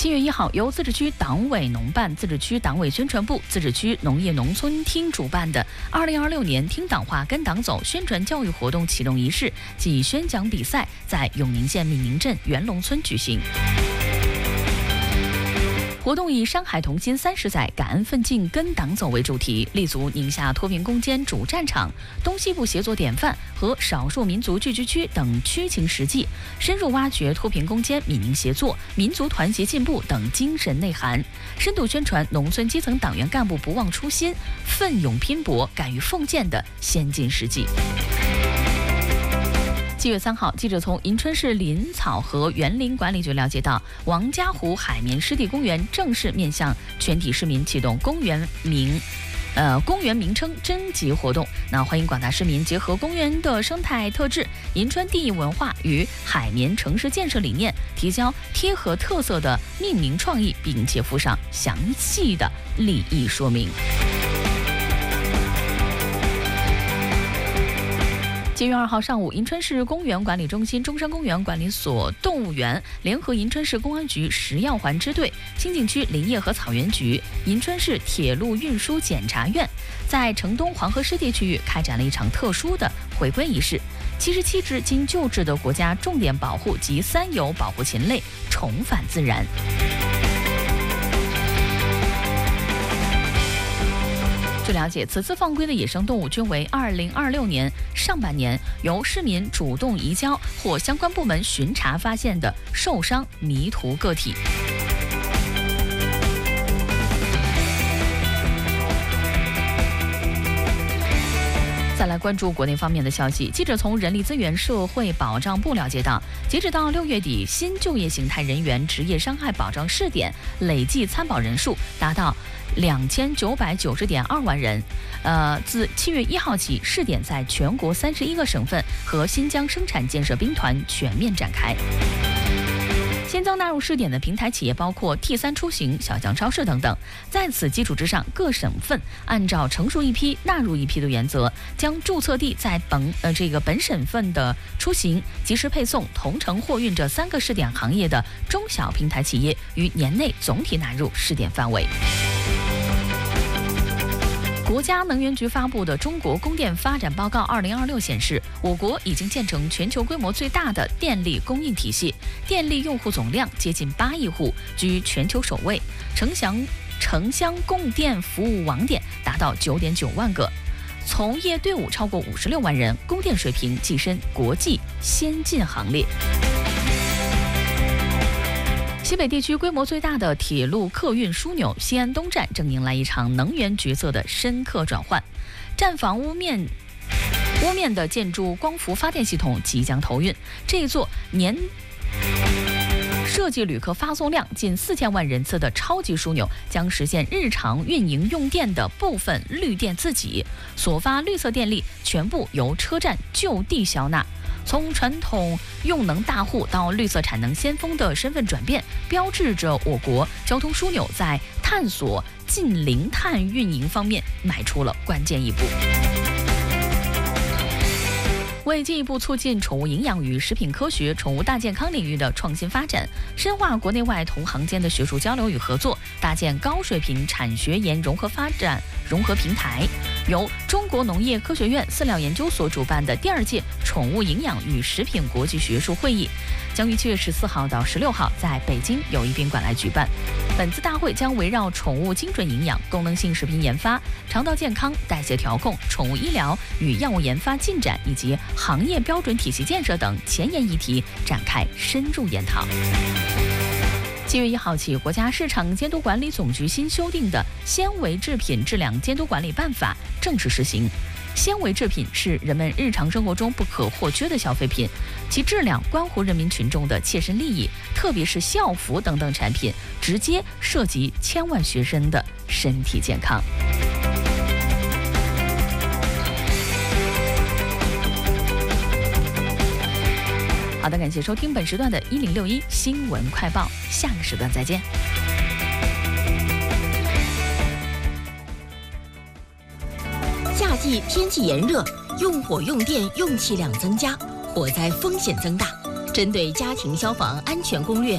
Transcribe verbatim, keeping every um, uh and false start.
七月一号，由自治区党委农办、自治区党委宣传部、自治区农业农村厅主办的二零二六年听党话跟党走宣传教育活动启动仪式暨宣讲比赛在永宁县闽宁镇元龙村举行。活动以山海同心三十载，感恩奋进跟党走为主题，立足宁夏脱贫攻坚主战场、东西部协作典范和少数民族聚居区等区情实际，深入挖掘脱贫攻坚、闽宁协作、民族团结进步等精神内涵，深度宣传农村基层党员干部不忘初心、奋勇拼搏、敢于奉献的先进事迹。七月三号，记者从银川市林草和园林管理局了解到，王家湖海绵湿地公园正式面向全体市民启动公园名。呃，公园名称征集活动，那欢迎广大市民结合公园的生态特质、银川地域文化与海绵城市建设理念，提交贴合特色的命名创意，并且附上详细的立意说明。七月二号上午，银川市公园管理中心、中山公园管理所动物园联合银川市公安局食药环支队、新景区林业和草原局、银川市铁路运输检察院，在城东黄河湿地区域开展了一场特殊的回归仪式。七十七只经救治的国家重点保护及三有保护禽类重返自然。据了解，此次放归的野生动物均为二零二六年上半年由市民主动移交或相关部门巡查发现的受伤迷途个体。再来关注国内方面的消息，记者从人力资源社会保障部了解到，截止到六月底，新就业形态人员职业伤害保障试点累计参保人数达到两千九百九十点二万人。呃，自七月一号起，试点在全国三十一个省份和新疆生产建设兵团全面展开。新增纳入试点的平台企业包括 T 三 出行、小江超市等等。在此基础之上，各省份按照成熟一批纳入一批的原则，将注册地在本呃这个本省份的出行、即时配送、同城货运这三个试点行业的中小平台企业于年内总体纳入试点范围。国家能源局发布的《中国供电发展报告二零二六》显示，我国已经建成全球规模最大的电力供应体系，电力用户总量接近八亿户，居全球首位。城乡城乡供电服务网点达到九点九万个，从业队伍超过五十六万人，供电水平跻身国际先进行列。西北地区规模最大的铁路客运枢纽西安东站正迎来一场能源角色的深刻转换，站房屋面屋面的建筑光伏发电系统即将投运，这一座年设计旅客发送量近四千万人次的超级枢纽将实现日常运营用电的部分绿电自给，所发绿色电力全部由车站就地销纳。从传统用能大户到绿色产能先锋的身份转变，标志着我国交通枢纽在探索近零碳运营方面迈出了关键一步。为进一步促进宠物营养与食品科学、宠物大健康领域的创新发展，深化国内外同行间的学术交流与合作，搭建高水平产学研融合发展融合平台，由中国农业科学院饲料研究所主办的第二届宠物营养与食品国际学术会议，将于七月十四号到十六号在北京友谊宾馆来举办。本次大会将围绕宠物精准营养、功能性食品研发、肠道健康、代谢调控、宠物医疗与药物研发进展以及行业标准体系建设等前沿议题展开深入研讨。七月一号起，国家市场监督管理总局新修订的《纤维制品质量监督管理办法》正式实行。纤维制品是人们日常生活中不可或缺的消费品，其质量关乎人民群众的切身利益，特别是校服等等产品，直接涉及千万学生的身体健康。好的，感谢收听本时段的一零六一新闻快报，下个时段再见。 夏季天气炎热，用火用电用气量增加，火灾风险增大。针对家庭消防安全攻略